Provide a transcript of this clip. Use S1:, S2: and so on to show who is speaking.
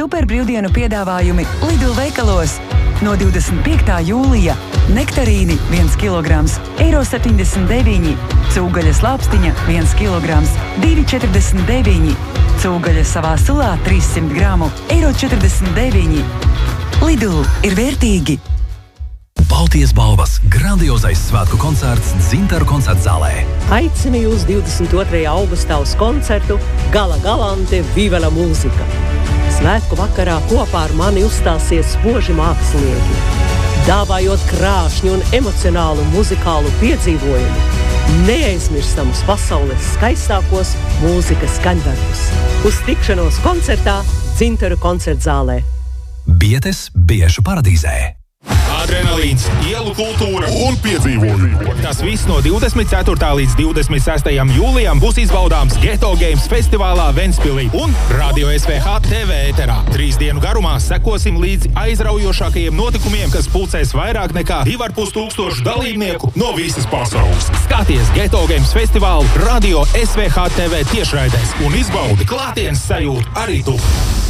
S1: superbrīvdienu piedāvājumi Lidl veikalos. No 25. jūlija nektarīni 1 kilograms, €1,79, cūgaļas lāpstiņa 1 kilograms, €2,49, cūgaļa savā sulā 300 gramu, €49. Lidl ir vērtīgi!
S2: Baltijas balvas grandiozais svētku koncerts Dzintaru koncertzālē.
S3: Aicinu jūs 22. augustā uz koncertu Gala Galante Viva la mūzika. Svētku vakarā kopā ar mani uzstāsies spoži mākslinieki, dāvājot krāšņu un emocionālu muzikālu piedzīvojumu, neaizmirstamus pasaules skaistākos mūzikas skaņdarbus. Uz tikšanos koncertā Dzintaru koncertzālē.
S2: Bietes Biešu paradīzē.
S4: Adrenalīns, ielu kultūra
S5: un piedzīvojumi.
S4: Tas viss no 24. līdz 26. jūlijam būs izbaudāms Ghetto Games festivālā Ventspilī un Radio SVH TV ēterā. 3 dienu garumā sekosim līdzi aizraujošākajiem notikumiem, kas pulcēs vairāk nekā 2,5 tūkstošu dalībnieku no visas pasaules. Skaties Ghetto Games festivālu Radio SVH TV tiešraidēs un izbaudi klātienes sajūtu arī tu.